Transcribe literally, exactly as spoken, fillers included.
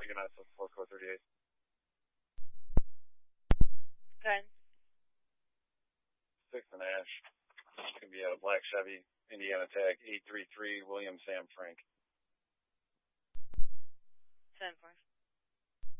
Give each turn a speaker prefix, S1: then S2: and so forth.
S1: Good night, so four four thirty-eight.
S2: Good.
S1: Six and Ash. It's going to be a black Chevy, Indiana tag, eight three three, William Sam Frank.
S2: Ten four.